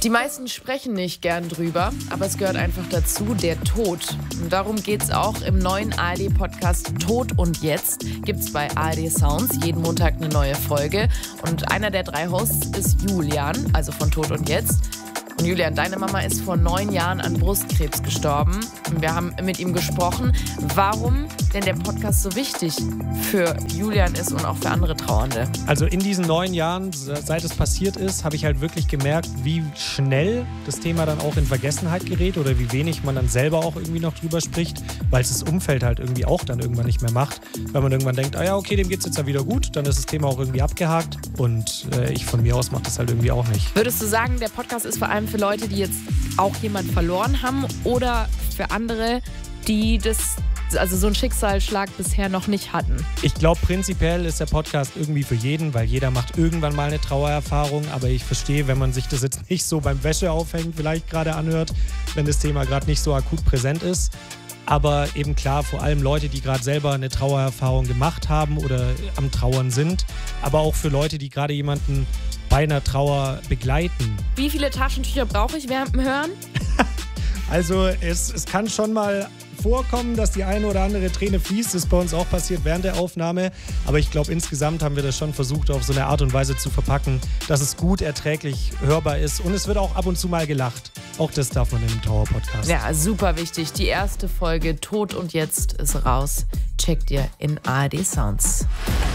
Die meisten sprechen nicht gern drüber, aber es gehört einfach dazu, der Tod. Und darum geht's auch im neuen ARD-Podcast Tod und Jetzt. Gibt's bei ARD Sounds jeden Montag eine neue Folge. Und einer der 3 Hosts ist Julian, also von Tod und Jetzt. Und Julian, deine Mama ist vor 9 Jahren an Brustkrebs gestorben. Und wir haben mit ihm gesprochen, warum denn der Podcast so wichtig für Julian ist und auch für andere Trauernde. Also in diesen 9 Jahren, seit es passiert ist, habe ich halt wirklich gemerkt, wie schnell das Thema dann auch in Vergessenheit gerät oder wie wenig man dann selber auch irgendwie noch drüber spricht, weil es das Umfeld halt irgendwie auch dann irgendwann nicht mehr macht. Weil man irgendwann denkt, ah ja, okay, dem geht's jetzt ja wieder gut, dann ist das Thema auch irgendwie abgehakt und ich von mir aus mache das halt irgendwie auch nicht. Würdest du sagen, der Podcast ist vor allem für Leute, die jetzt auch jemand verloren haben oder für andere, die also so einen Schicksalsschlag bisher noch nicht hatten? Ich glaube, prinzipiell ist der Podcast irgendwie für jeden, weil jeder macht irgendwann mal eine Trauererfahrung. Aber ich verstehe, wenn man sich das jetzt nicht so beim Wäscheaufhängen vielleicht gerade anhört, wenn das Thema gerade nicht so akut präsent ist. Aber eben klar, vor allem Leute, die gerade selber eine Trauererfahrung gemacht haben oder am Trauern sind. Aber auch für Leute, die gerade jemanden bei einer Trauer begleiten. Wie viele Taschentücher brauche ich während dem Hören? Also es kann schon mal vorkommen, dass die eine oder andere Träne fließt. Das ist bei uns auch passiert während der Aufnahme. Aber ich glaube, insgesamt haben wir das schon versucht, auf so eine Art und Weise zu verpacken, dass es gut erträglich hörbar ist. Und es wird auch ab und zu mal gelacht. Auch das darf man in einem Trauer-Podcast. Ja, super wichtig. Die erste Folge Tod und Jetzt ist raus. Checkt ihr in ARD Sounds.